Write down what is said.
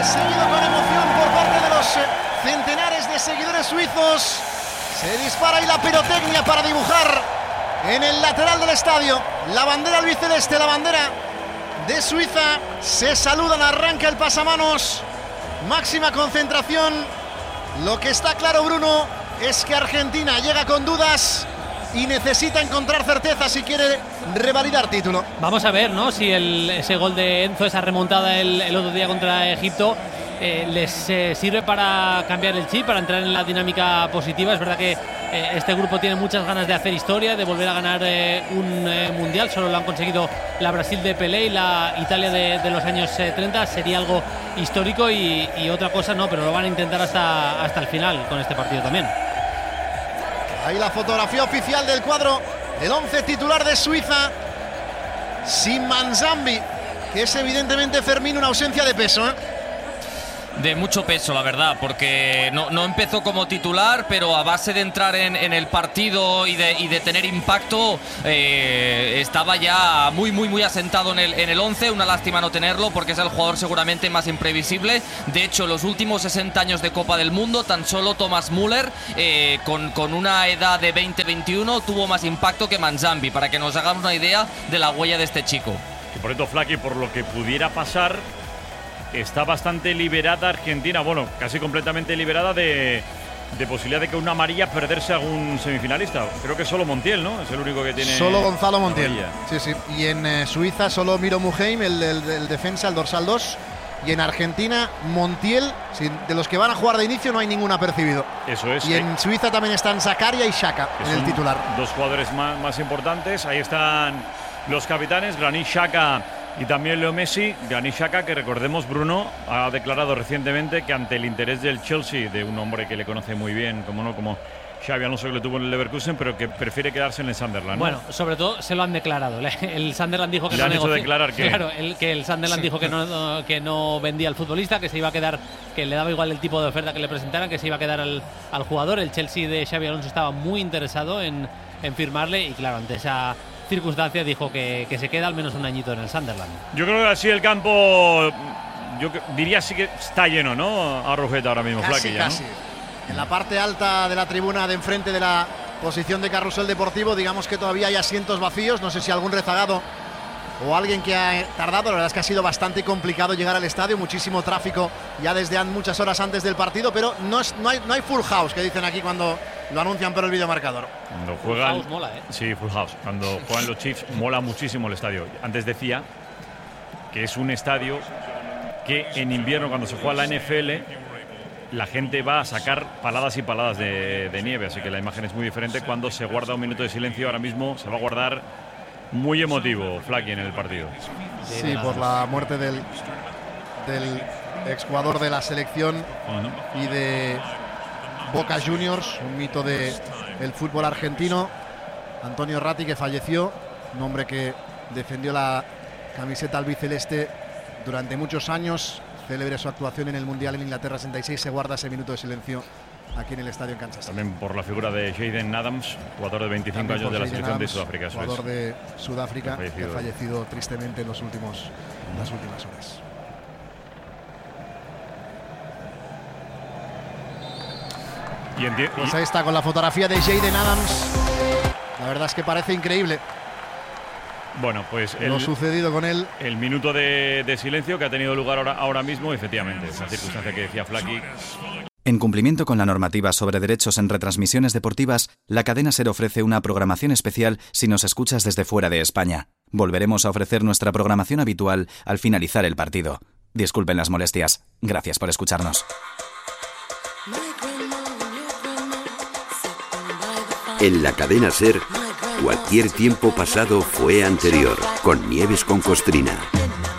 seguido con emoción por parte de los centenares de seguidores suizos. Se dispara y la pirotecnia para dibujar en el lateral del estadio la bandera albiceleste, la bandera de Suiza. Se saludan, arranca el pasamanos, máxima concentración. Lo que está claro, Bruno, es que Argentina llega con dudas y necesita encontrar certeza si quiere revalidar título. Vamos a ver, ¿no?, si ese gol de Enzo, esa remontada el otro día contra Egipto, les sirve para cambiar el chip, para entrar en la dinámica positiva. Es verdad que este grupo tiene muchas ganas de hacer historia, de volver a ganar un mundial. Solo lo han conseguido la Brasil de Pelé y la Italia de los años 30. Sería algo histórico y otra cosa no, pero lo van a intentar hasta el final con este partido también. Ahí la fotografía oficial del cuadro del 11 titular de Suiza, sin Manzambi, que es evidentemente, Fermín, una ausencia de peso, ¿eh? De mucho peso, la verdad, porque no empezó como titular, pero a base de entrar en el partido y de tener impacto, estaba ya muy asentado en el 11. Una lástima no tenerlo, porque es el jugador seguramente más imprevisible. De hecho, los últimos 60 años de Copa del Mundo, tan solo Thomas Müller, con una edad de 20-21, tuvo más impacto que Manzambi, para que nos hagamos una idea de la huella de este chico. Y por esto, Flaky, por lo que pudiera pasar, está bastante liberada Argentina, bueno, casi completamente liberada de posibilidad de que una amarilla perderse a algún semifinalista. Creo que solo Montiel, ¿no? Es el único que tiene. Solo Gonzalo Montiel. Sí. Y en Suiza solo Miro Muheim, el defensa, el dorsal 2. Y en Argentina, Montiel, de los que van a jugar de inicio no hay ningún apercibido. Eso es. Y en Suiza también están Zakaria y Xhaka en el titular. Dos jugadores más importantes. Ahí están los capitanes, Granit Xhaka y también Leo Messi. Granit Xhaka, que recordemos, Bruno, ha declarado recientemente que ante el interés del Chelsea, de un hombre que le conoce muy bien, como Xabi Alonso, que le tuvo en el Leverkusen, pero que prefiere quedarse en el Sunderland, ¿no? Bueno, sobre todo se lo han declarado. El Sunderland dijo que le han hecho declarar que... Claro, que el Sunderland dijo que no vendía al futbolista, que se iba a quedar, que le daba igual el tipo de oferta que le presentaran, que se iba a quedar al jugador. El Chelsea de Xabi Alonso estaba muy interesado en firmarle y, claro, ante esa circunstancia dijo que se queda al menos un añito en el Sunderland. Yo creo que así el campo, yo diría sí que está lleno, ¿no? A Rujeta ahora mismo, casi, Flaky, casi. ¿no? En la parte alta de la tribuna de enfrente de la posición de Carrusel Deportivo, digamos que todavía hay asientos vacíos. No sé si algún rezagado o alguien que ha tardado. La verdad es que ha sido bastante complicado llegar al estadio, muchísimo tráfico ya desde muchas horas antes del partido, pero no hay full house, que dicen aquí cuando lo anuncian por el videomarcador. Cuando juegan, full house mola, ¿eh? Sí, full house. Cuando juegan los Chiefs mola muchísimo el estadio. Antes decía que es un estadio que en invierno, cuando se juega la NFL, la gente va a sacar paladas y paladas de nieve, así que la imagen es muy diferente cuando se guarda un minuto de silencio. Ahora mismo se va a guardar muy emotivo, Flaky, en el partido. Sí, por la muerte del exjugador de la selección y de Boca Juniors, un mito del fútbol argentino, Antonio Ratti, que falleció, un hombre que defendió la camiseta albiceleste durante muchos años. Célebre su actuación en el Mundial en Inglaterra 66, se guarda ese minuto de silencio aquí en el estadio en Kansas. También por la figura de Jaden Adams, jugador de 25 años de la selección de Sudáfrica. Jugador de Sudáfrica, que ha fallecido tristemente en las últimas horas. Pues ahí está, con la fotografía de Jaden Adams. La verdad es que parece increíble. Bueno, pues lo sucedido con él. El minuto de silencio que ha tenido lugar ahora mismo, efectivamente, esa circunstancia que decía Flaky. En cumplimiento con la normativa sobre derechos en retransmisiones deportivas, la cadena SER ofrece una programación especial si nos escuchas desde fuera de España. Volveremos a ofrecer nuestra programación habitual al finalizar el partido. Disculpen las molestias. Gracias por escucharnos. En la cadena SER, cualquier tiempo pasado fue anterior, con Nieves con Costrina.